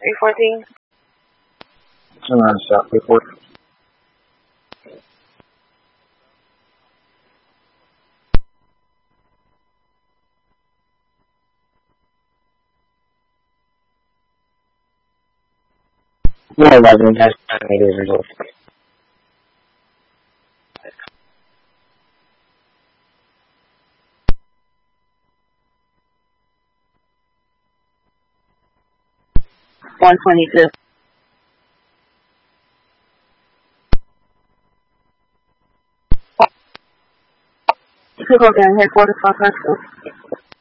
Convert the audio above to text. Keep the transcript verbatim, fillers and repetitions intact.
eight fourteen. Turn around, stop, report. Yeah, eleven, test negative results. one twenty-two. People down headquarters, South High School.